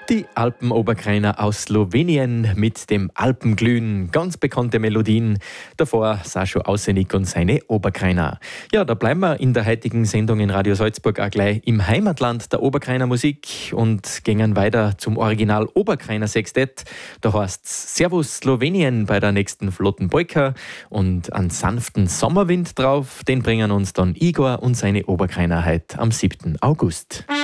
Die Alpenoberkreiner aus Slowenien mit dem Alpenglühen, ganz bekannte Melodien. Davor Sascho Ausenik und seine Oberkreiner. Ja, da bleiben wir in der heutigen Sendung in Radio Salzburg auch gleich im Heimatland der Oberkreiner Musik und gehen weiter zum Original Oberkreiner Sextett. Da heißt's Servus Slowenien bei der nächsten flotten Polka und einen sanften Sommerwind drauf. Den bringen uns dann Igor und seine Oberkreiner heute am 7. August.